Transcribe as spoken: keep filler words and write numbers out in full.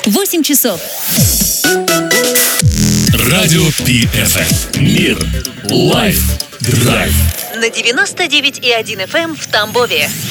восемь часов. Радио Пи Эф Эм. Мир. Лайф. Драйв. На девяносто девять и один эф эм в Тамбове.